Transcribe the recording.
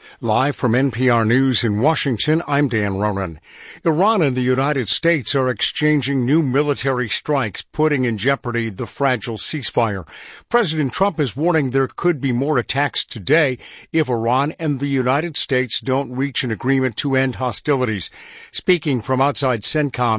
Live from NPR News in Washington, I'm Dan Ronan. Iran and the United States are exchanging new military strikes, putting in jeopardy the fragile ceasefire. President Trump is warning there could be more attacks today if Iran and the United States don't reach an agreement to end hostilities. Speaking from outside CENTCOM,